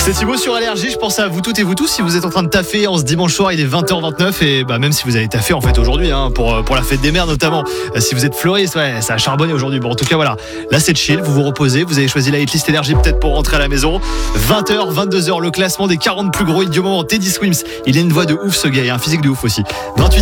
C'est Thibaut sur Allergie, je pense à vous toutes et vous tous. Si vous êtes en train de taffer en ce dimanche soir, il est 20h29 et même si vous avez taffé en fait aujourd'hui pour la fête des mères notamment, si vous êtes fleuriste, ça a charbonné aujourd'hui. Bon, en tout cas voilà, là c'est chill, vous vous reposez, vous avez choisi la hitlist Énergie peut-être pour rentrer à la maison. 20h, 22h, le classement des 40 plus gros hits du moment. Teddy Swims, il a une voix de ouf ce gars, il a un physique de ouf aussi. 28